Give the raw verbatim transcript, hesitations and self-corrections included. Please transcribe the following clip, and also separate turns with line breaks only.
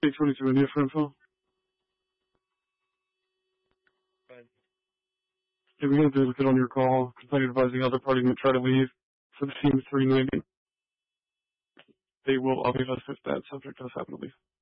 eight twenty-two India for info.
Fine.
If we have to look it on your call, complaint advising other party may try to leave for the team three ninety. They will obviously assist that subject does happen to leave.